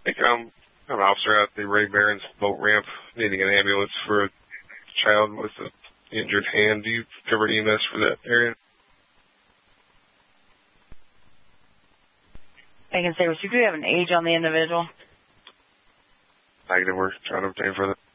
think I'm an officer at the Ray Barron's boat ramp needing an ambulance for a child with an injured hand. Do you cover EMS for that area? I can say, do you have an age on the individual? Negative. We're trying to obtain further.